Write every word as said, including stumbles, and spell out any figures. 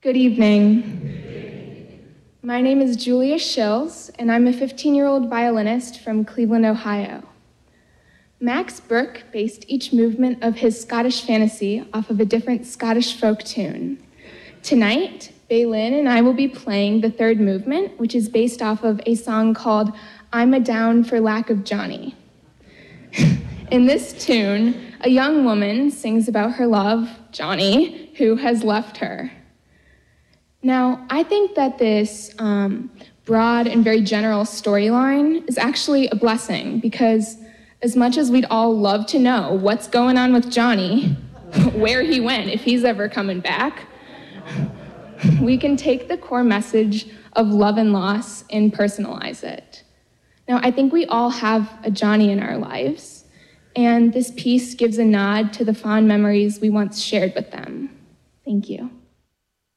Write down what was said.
Good evening. My name is Julia Shills, and I'm a fifteen-year-old violinist from Cleveland, Ohio. Max Bruch based each movement of his Scottish fantasy off of a different Scottish folk tune. Tonight, Baylin and I will be playing the third movement, which is based off of a song called I'm a Down for Lack of Johnny. In this tune, a young woman sings about her love, Johnny, who has left her. Now, I think that this um, broad and very general storyline is actually a blessing, because as much as we'd all love to know what's going on with Johnny, where he went, if he's ever coming back, we can take the core message of love and loss and personalize it. Now, I think we all have a Johnny in our lives, and this piece gives a nod to the fond memories we once shared with them. Thank you.